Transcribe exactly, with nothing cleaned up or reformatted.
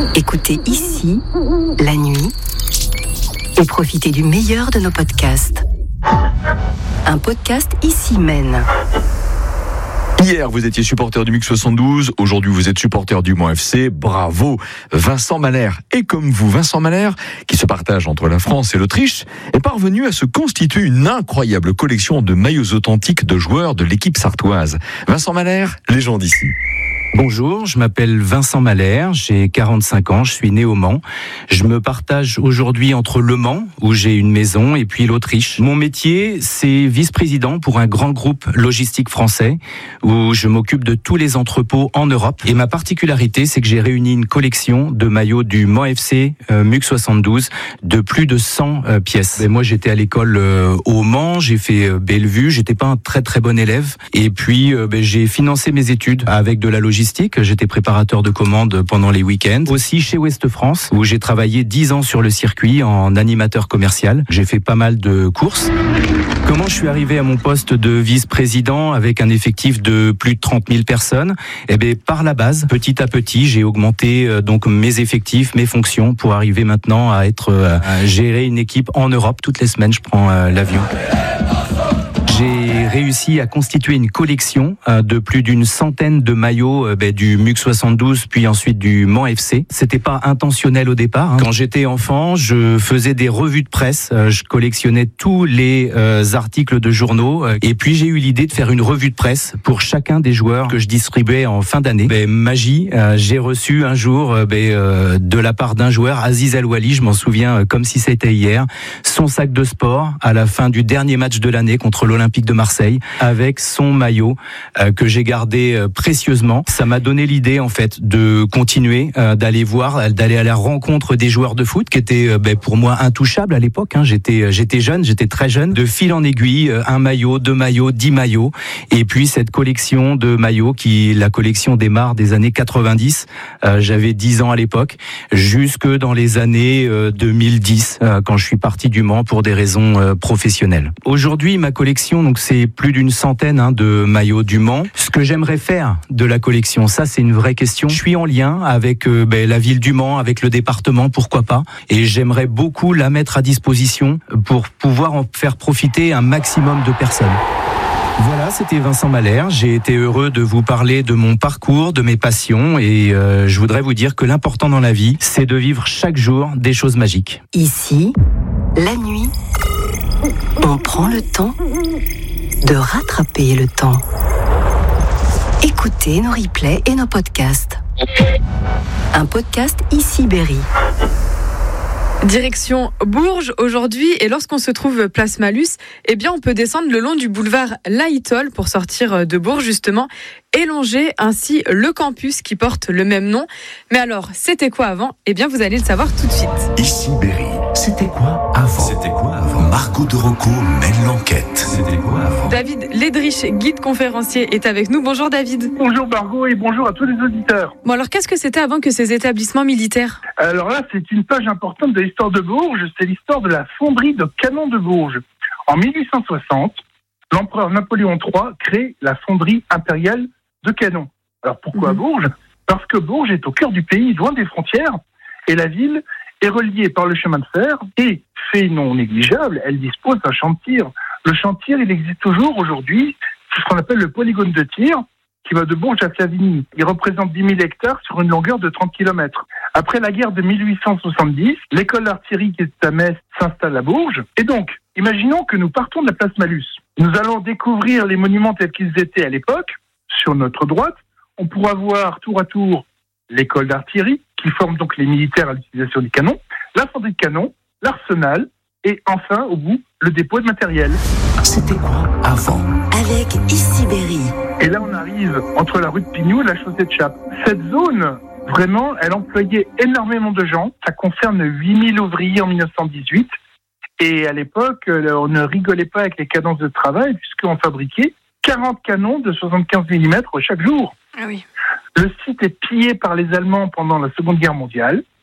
Écoutez ici, la nuit, et profitez du meilleur de nos podcasts. Un podcast Ici mène. Hier, vous étiez supporter du M U C soixante-douze. Aujourd'hui, vous êtes supporter du Mans F C. Bravo, Vincent Mahler. Et comme vous, Vincent Mahler, qui se partage entre la France et l'Autriche, est parvenu à se constituer une incroyable collection de maillots authentiques de joueurs de l'équipe sartoise. Vincent Mahler, légende ici. Bonjour, je m'appelle Vincent Mahler, j'ai quarante-cinq ans, je suis né au Mans. Je me partage aujourd'hui entre le Mans, où j'ai une maison, et puis l'Autriche. Mon métier, c'est vice-président pour un grand groupe logistique français, où je m'occupe de tous les entrepôts en Europe. Et ma particularité, c'est que j'ai réuni une collection de maillots du Mans F C euh, M U C soixante-douze de plus de cent euh, pièces. Et moi, j'étais à l'école euh, au Mans, j'ai fait euh, Bellevue, j'étais pas un très très bon élève. Et puis, euh, ben, j'ai financé mes études avec de la logistique. J'étais préparateur de commandes pendant les week-ends. Aussi chez Ouest France, où j'ai travaillé dix ans sur le circuit en animateur commercial. J'ai fait pas mal de courses. Comment je suis arrivé à mon poste de vice-président avec un effectif de plus de trente mille personnes? Eh bien, par la base, petit à petit, j'ai augmenté euh, donc mes effectifs, mes fonctions pour arriver maintenant à être euh, à gérer une équipe en Europe. Toutes les semaines, je prends euh, l'avion. J'ai réussi à constituer une collection euh, de plus d'une centaine de maillots euh, bah, du M U C soixante-douze, puis ensuite du Mans F C. C'était pas intentionnel au départ. Hein. Quand j'étais enfant, je faisais des revues de presse. Euh, je collectionnais tous les euh, articles de journaux. Euh, et puis j'ai eu l'idée de faire une revue de presse pour chacun des joueurs que je distribuais en fin d'année. Bah, magie, euh, j'ai reçu un jour euh, bah, euh, de la part d'un joueur, Aziz Al-Wali, je m'en souviens euh, comme si c'était hier, son sac de sport à la fin du dernier match de l'année contre l'Olympique de Marseille, avec son maillot euh, que j'ai gardé euh, précieusement. Ça m'a donné l'idée en fait de continuer, euh, d'aller voir, d'aller à la rencontre des joueurs de foot qui étaient euh, ben, pour moi intouchables à l'époque. Hein. J'étais, j'étais jeune, j'étais très jeune. De fil en aiguille, euh, un maillot, deux maillots, dix maillots, et puis cette collection de maillots qui, la collection démarre des années quatre-vingt-dix. Euh, j'avais dix ans à l'époque, jusque dans les années euh, deux mille dix, euh, quand je suis parti du Mans pour des raisons euh, professionnelles. Aujourd'hui, ma collection, donc c'est plus d'une centaine hein, de maillots du Mans. Ce que j'aimerais faire de la collection, ça c'est une vraie question. Je suis en lien avec euh, ben, la ville du Mans, avec le département, pourquoi pas. Et j'aimerais beaucoup la mettre à disposition pour pouvoir en faire profiter un maximum de personnes. Voilà, c'était Vincent Mahler. J'ai été heureux de vous parler de mon parcours, de mes passions, et euh, je voudrais vous dire que l'important dans la vie, c'est de vivre chaque jour des choses magiques. Ici, la nuit, on prend le temps de rattraper le temps. Écoutez nos replays et nos podcasts. Un podcast Ici Berry. Direction Bourges aujourd'hui, et lorsqu'on se trouve place Malus, eh bien on peut descendre le long du boulevard Laïtol pour sortir de Bourges justement et longer ainsi le campus qui porte le même nom. Mais alors, c'était quoi avant? Eh bien vous allez le savoir tout de suite. Ici Berry, c'était quoi avant? C'était quoi avant? Margot de Rocco mène l'enquête. C'était quoi avant? David Ledrich, guide conférencier, est avec nous. Bonjour David. Bonjour Margot et bonjour à tous les auditeurs. Bon alors qu'est-ce que c'était avant que ces établissements militaires? Alors là, c'est une page importante de l'histoire de Bourges, c'est l'histoire de la fonderie de canons de Bourges. En mille huit cent soixante, l'empereur Napoléon trois crée la fonderie impériale de canons. Alors pourquoi mmh. Bourges? Parce que Bourges est au cœur du pays, loin des frontières, et la ville est reliée par le chemin de fer, et, fait non négligeable, elle dispose d'un champ de tir. Le champ de tir, il existe toujours aujourd'hui, c'est ce qu'on appelle le polygone de tir, qui va de Bourges à Savigny. Il représente dix mille hectares sur une longueur de trente kilomètres. Après la guerre de mille huit cent soixante-dix, l'école d'artillerie qui est à Metz s'installe à Bourges. Et donc, imaginons que nous partons de la place Malus. Nous allons découvrir les monuments tels qu'ils étaient à l'époque. Sur notre droite, on pourra voir tour à tour l'école d'artillerie, qui forme donc les militaires à l'utilisation des canons, la fonderie de canons, l'arsenal, et enfin, au bout, le dépôt de matériel. C'était quoi avant? Avec Ici Berry. Et là, on arrive entre la rue de Pignou et la chaussée de Chappe. Cette zone, vraiment, elle employait énormément de gens. Ça concerne huit mille ouvriers en mille neuf cent dix-huit. Et à l'époque, on ne rigolait pas avec les cadences de travail, puisqu'on fabriquait quarante canons de soixante-quinze millimètres chaque jour. Ah oui. Le site est pillé par les Allemands pendant la Seconde Guerre mondiale.